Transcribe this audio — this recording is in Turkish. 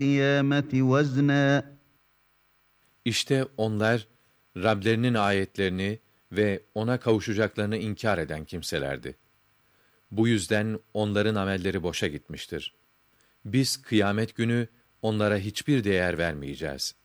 الْقِيَامَةِ وَزْنًا. İşte onlar, Rablerinin ayetlerini ve ona kavuşacaklarını inkar eden kimselerdi. Bu yüzden onların amelleri boşa gitmiştir. Biz kıyamet günü onlara hiçbir değer vermeyeceğiz.